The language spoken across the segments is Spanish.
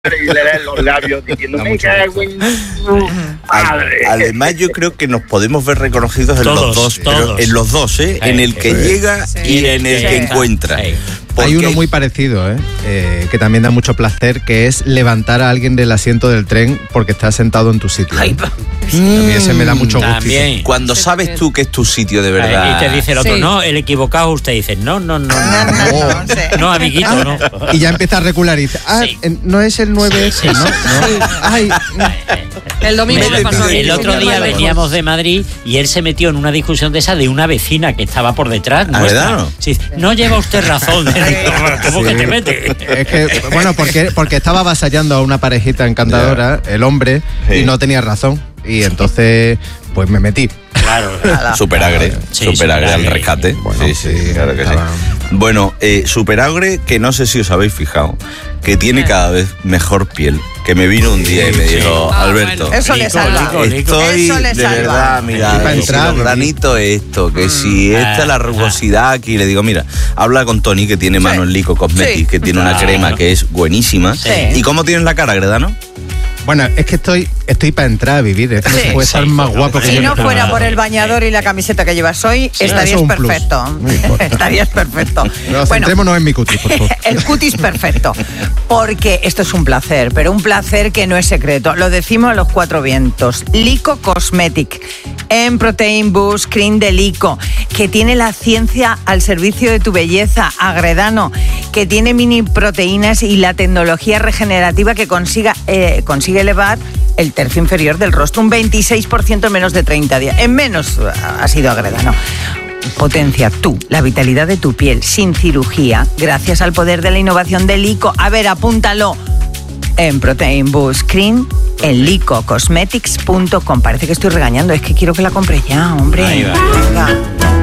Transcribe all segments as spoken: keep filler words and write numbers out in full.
y le den los labios diciendo me cago en tu madre. Además yo creo que nos podemos ver reconocidos en todos, los dos, todos. en los dos, ¿eh? Sí, en el que sí, llega sí, y en el sí, que sí, encuentra. sí. Hay uno muy parecido, ¿eh? Eh, que también da mucho placer, que es levantar a alguien del asiento del tren porque está sentado en tu sitio. Ay, a mí ese me da mucho gusto. También. Cuando sabes tú que es tu sitio de verdad. Y te dice el otro, Sí. no, el equivocado, usted dice, no, no, no, no, No, no, no, sí. no, amiguito, no. Y ya empieza a recular y dice, ah, Sí. eh, no es el nueve ese, ¿no? No. Ay, El domingo me pasó. El otro día Señor veníamos de Madrid y él se metió en una discusión de esa de una vecina que estaba por detrás. ¿Ah, nuestra. verdad, no? Sí, no lleva usted razón. Le digo, ¿cómo que te mete? es que, bueno, porque, porque estaba avasallando a una parejita encantadora, el hombre, Sí. y no tenía razón. Y entonces, pues me metí. Claro. Superagre, Sí, superagre al superagre. rescate. Bueno, sí, sí, sí, claro que sí. estaba- Bueno, eh, superagre que no sé si os habéis fijado, que tiene cada vez mejor piel. Que me vino un día y me Sí. dijo, Ah, Alberto, bueno. Eso le Lico, salva. lico, lico. estoy Eso le de salva. verdad, mira, Y para que entrar, si los granitos esto, que si esta es la rugosidad aquí, le digo, mira, habla con Tony que tiene mano en Lico Cosmetics, Sí. que tiene una Claro. crema que es buenísima. Sí. ¿Y cómo tienes la cara, Gredano? Bueno, es que estoy, estoy para entrar a vivir. Es que no Sí. se puede estar Sí, más no, guapo que Si yo. no que fuera nada. por el bañador y la camiseta que llevas hoy, eso estarías es un plus. perfecto. No importa. Estarías perfecto. Pero Bueno, centrémonos en mi cutis, por favor. el cutis perfecto. Porque esto es un placer, pero un placer que no es secreto. Lo decimos a los cuatro vientos. Lico Cosmetic, en Protein Boost Cream de Lico, que tiene la ciencia al servicio de tu belleza, Agredano, que tiene mini proteínas y la tecnología regenerativa que consiga, eh, consigue elevar el tercio inferior del rostro un veintiséis por ciento en menos de treinta días. En menos ha sido Agredano. Potencia tú la vitalidad de tu piel sin cirugía gracias al poder de la innovación de Lico. A ver, apúntalo en Protein Boost Cream en lico cosmetics punto com. Parece que estoy regañando, es que quiero que la compre ya, hombre. Ahí va. Venga.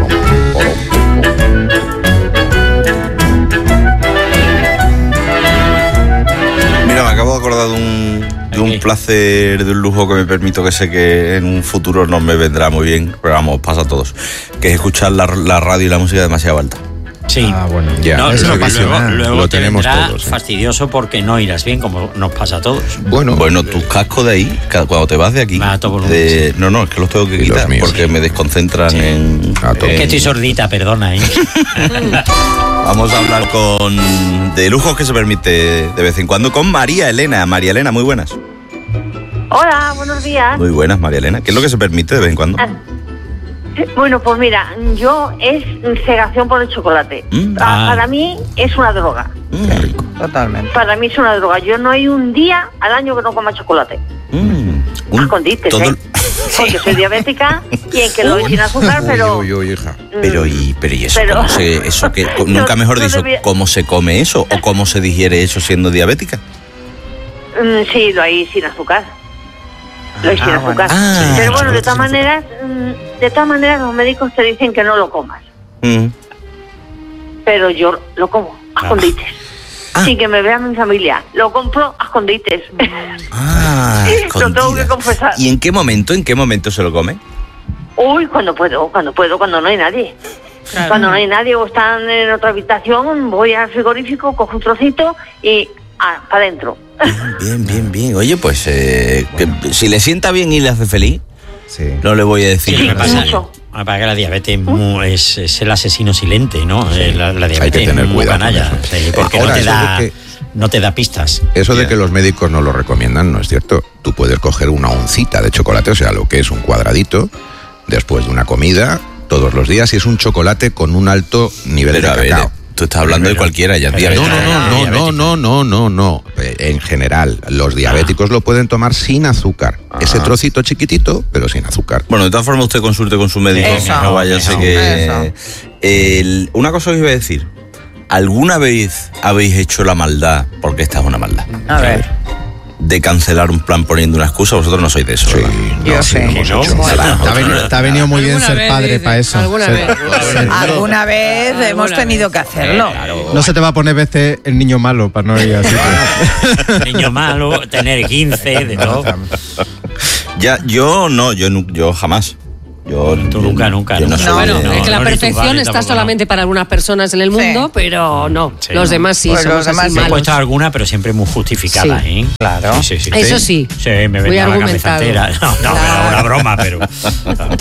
Mira, me acabo de acordar de un, de un Ok. placer, de un lujo que me permito, que sé que en un futuro no me vendrá muy bien, pero vamos, pasa a todos, que es escuchar la, la radio y la música demasiado alta. Sí. Ah, bueno. Ya, No, eso luego, no pasa luego, nada. luego Lo te tenemos vendrá todos, ¿eh? fastidioso porque no irás bien, como nos pasa a todos. Bueno, Bueno, tus cascos de ahí, ca- cuando te vas de aquí, Va a todo volumen, de- no, no, es que los tengo que Y los quitar míos, porque sí. me desconcentran Sí. en, A todo. en- Que estoy sordita, perdona, ¿eh? Vamos a hablar con de lujos que se permite de vez en cuando con María Elena. María Elena, muy buenas. Hola, buenos días. Muy buenas, María Elena. ¿Qué es lo que se permite de vez en cuando? Ah, Bueno, pues mira, yo es cegación por el chocolate. Mm. Pa- Ah. Para mí es una droga. Mm, Totalmente. Para mí es una droga. Yo no hay un día al año que no coma chocolate. mm. A Un- escondites, todo ¿eh? el- Porque soy diabética y en que lo doy sin azúcar, pero... Uy, uy, uy, hija. mm, Pero y, pero y eso, Pero- ¿cómo se, eso que, co- nunca No, mejor no dicho, debía- ¿cómo se come eso o cómo se digiere eso siendo diabética? mm, sí, lo hay sin azúcar. Lo hay sin Ah, bueno. azúcar. Ah, pero bueno, de chocolate todas sin maneras, mm, de todas maneras los médicos te dicen que no lo comas. Mm. Pero yo lo como a escondites. Ah. Sin que me vean mi familia. Lo compro a escondites. Ah, Lo tengo que escondidas. confesar. ¿Y en qué momento, en qué momento se lo come? Uy, cuando puedo, cuando puedo, cuando no hay nadie. Cuando no hay nadie o están en otra habitación, voy al frigorífico, cojo un trocito y ah, para adentro. Bien, bien, bien. Oye, pues eh, que, si le sienta bien y le hace feliz, Sí. no le voy a decir Sí, Sí, lo que nada. pasa mucho. es que la diabetes es, mu- es, es el asesino silente, ¿no? Eh, La, la diabetes Hay que tener es muy cuidado con canalla, eso. sí, porque Ahora, no, te eso da, de que- no te da pistas. Eso de Ya. que los médicos no lo recomiendan no es cierto. Tú puedes coger una oncita de chocolate, o sea, lo que es un cuadradito, después de una comida, todos los días, y es un chocolate con un alto nivel Pero a de ver, cacao. tú estás hablando de cualquiera, ya Pero- No, diabética. no, no, no, no, no, no, no, no. Eh, En general, los diabéticos lo pueden tomar sin azúcar. Ese trocito chiquitito, pero sin azúcar. Bueno, de todas formas usted consulte con su médico, Eso, que no vaya a ser eso, que... eso. El- una cosa que os iba a decir, ¿alguna vez habéis hecho la maldad, porque esta es una maldad, A ver. de cancelar un plan poniendo una excusa? Vosotros no sois de eso, Sí, ¿verdad? Yo no, sé. sí, hemos ¿No? hecho. Bueno. Te ha venido, te ha venido muy bien Alguna ser vez, padre dice, para eso. alguna Ser- vez. ser- Alguna vez Alguna hemos vez. tenido que hacerlo. No se te va a poner veces el niño malo para no ir así. Niño malo, tener quince, de todo. Ya, yo no, yo, nu- yo jamás. Yo, Tú nunca, nunca, yo no nunca. soy Bueno, de- es que la no, ni tú, perfección vale, está tampoco, solamente para algunas personas en el mundo, Sí. pero no. Sí, los no. demás sí Pues somos los demás así sí. Me he malos. puesto alguna, pero siempre muy justificada, Sí. ¿eh? Claro. Sí, sí, sí. Eso sí. Sí, me Muy venía la cabeza argumentado. entera. No, no, Claro. era una broma, pero...